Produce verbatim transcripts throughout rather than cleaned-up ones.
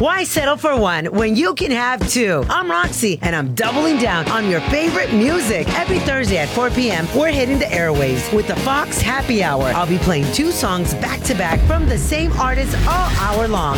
Why settle for one when you can have two? I'm Roxy, and I'm doubling down on your favorite music. Every Thursday at four p.m., we're hitting the airwaves with the Fox Happy Hour. I'll be playing two songs back to back from the same artist all hour long.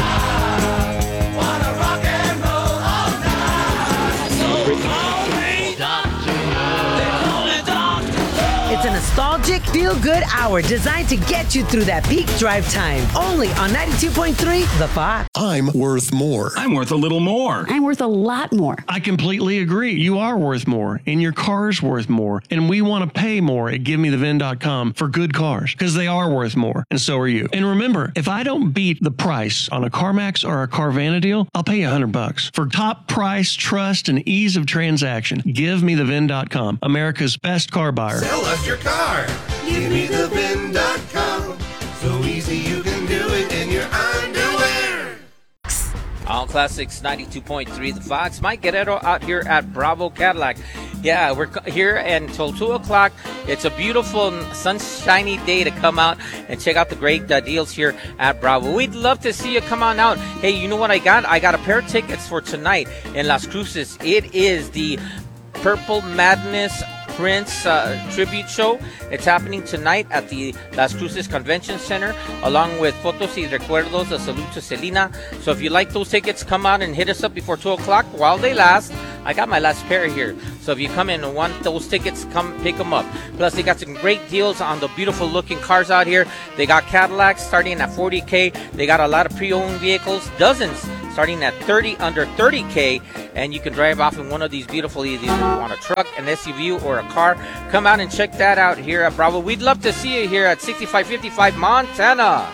It's a nostalgic, feel-good hour designed to get you through that peak drive time. Only on ninety-two point three The Fox. I'm worth more. I'm worth a little more. I'm worth a lot more. I completely agree. You are worth more, and your car's worth more. And we want to pay more at give me the V I N dot com for good cars, because they are worth more, and so are you. And remember, if I don't beat the price on a CarMax or a Carvana deal, I'll pay you a hundred bucks. For top price, trust, and ease of transaction, give me the V I N dot com, America's best car buyer. Sell us your car. give me the V I N dot com. So easy you can do it in your underwear. All Classics ninety-two point three The Fox. Mike Guerrero out here at Bravo Cadillac. Yeah, we're here until two o'clock. It's a beautiful sunshiny day to come out and check out the great uh, deals here at Bravo. We'd love to see you come on out. Hey, you know what I got? I got a pair of tickets for tonight in Las Cruces. It is the Purple Madness Prince uh, tribute show. It's happening tonight at the Las Cruces Convention Center, along with Fotos y Recuerdos, a salute to Selena. So if you like those tickets, come out and hit us up before two o'clock while they last. I got my last pair here. So if you come in and want those tickets, come pick them up. Plus, they got some great deals on the beautiful looking cars out here. They got Cadillacs starting at forty K. They got a lot of pre-owned vehicles, dozens starting at thirty, under thirty K. And you can drive off in one of these beautiful, either you want a truck, an S U V, or a car. Come out and check that out here at Bravo. We'd love to see you here at sixty-five fifty-five Montana.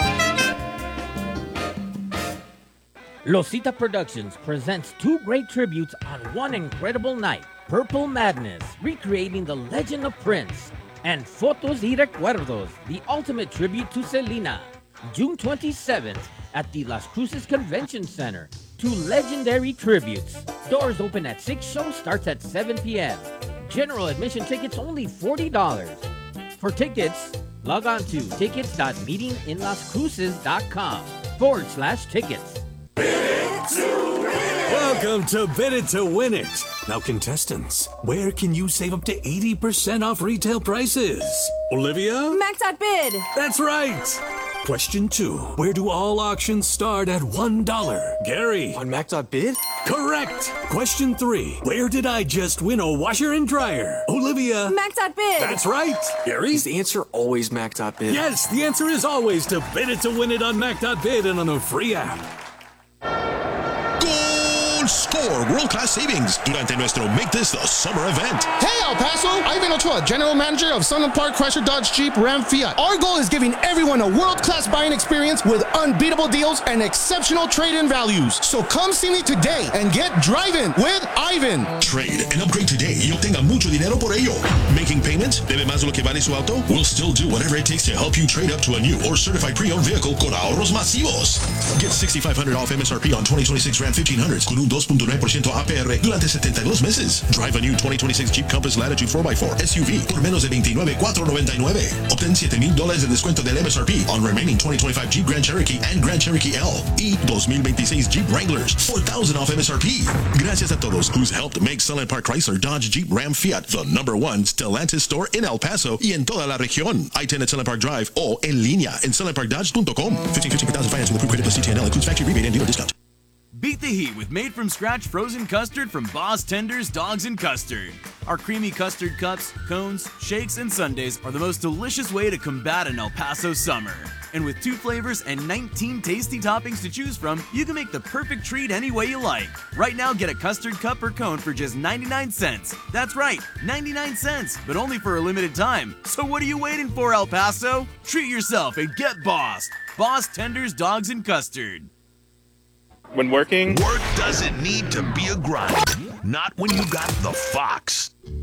Losita Productions presents two great tributes on one incredible night. Purple Madness, recreating the legend of Prince, and Fotos y Recuerdos, the ultimate tribute to Selena. June twenty-seventh at the Las Cruces Convention Center. Two legendary tributes. Doors open at six, show starts at seven p.m. General admission tickets only forty dollars. For tickets, log on to tickets.meetinginlascruces.com forward slash tickets. Welcome to Bid It to Win It. Now, contestants, where can you save up to eighty percent off retail prices? Olivia? Max.bid. That's right. Question two. Where do all auctions start at one dollar? Gary? On Mac.bid? Correct. Question three. Where did I just win a washer and dryer? Olivia? Mac.bid. That's right. Gary? Is the answer always Mac.bid? Yes, the answer is always to Bid It to Win It on Mac.bid and on the free app. Score world-class savings durante nuestro Make This the Summer event. Hey, El Paso! Ivan Ochoa, General Manager of Sunland Park Chrysler Dodge Jeep Ram Fiat. Our goal is giving everyone a world-class buying experience with unbeatable deals and exceptional trade-in values. So come see me today and get driving with Ivan. Trade and upgrade today y obtenga mucho dinero por ello. Making payments? Debe más de lo que vale su auto? We'll still do whatever it takes to help you trade up to a new or certified pre-owned vehicle con ahorros masivos. Get sixty-five hundred dollars off M S R P on twenty twenty-six Ram fifteen hundreds con un two point nine percent A P R durante setenta y dos meses. Drive a new twenty twenty-six Jeep Compass Latitude four by four S U V por menos de veintinueve mil cuatrocientos noventa y nueve. Obtén siete mil dólares de descuento del M S R P on remaining twenty twenty-five Jeep Grand Cherokee and Grand Cherokee L y dos mil veintiséis Jeep Wranglers, four thousand off M S R P. Gracias a todos who's helped make Sunland Park Chrysler Dodge Jeep Ram Fiat the number one Stellantis store in El Paso y en toda la región. I ten at Sunland Park Drive o en línea en sunland park dodge dot com. fifteen fifteen per thousand finance with approved credit plus C T N L includes factory rebate and dealer discount. Beat the heat with made-from-scratch frozen custard from Boss Tenders Dogs and Custard. Our creamy custard cups, cones, shakes, and sundaes are the most delicious way to combat an El Paso summer. And with two flavors and nineteen tasty toppings to choose from, you can make the perfect treat any way you like. Right now, get a custard cup or cone for just ninety-nine cents. That's right, ninety-nine cents, but only for a limited time. So what are you waiting for, El Paso? Treat yourself and get bossed. Boss Tenders Dogs and Custard. When working, work doesn't need to be a grind. Not when you got the Fox.